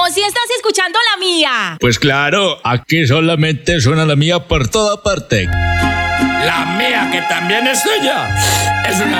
¿O si estás escuchando la mía? Pues claro, aquí solamente suena la mía por toda parte. La mía, que también es tuya. Es una